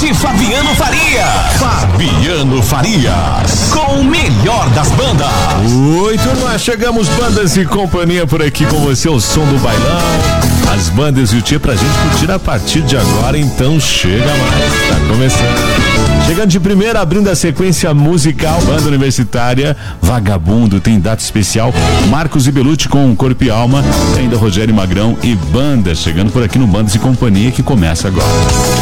de Fabiano Faria. Fabiano Farias, com o melhor das bandas. Oi, turma, chegamos, Bandas e Companhia por aqui com você, o som do bailão, as bandas e o tio pra gente curtir a partir de agora, então chega mais, tá começando. Chegando de primeira, abrindo a sequência musical, banda universitária Vagabundo, tem data especial, Marcos e Belucci com Corpo e Alma, ainda Rogério Magrão e banda, chegando por aqui no Bandas e Companhia, que começa agora.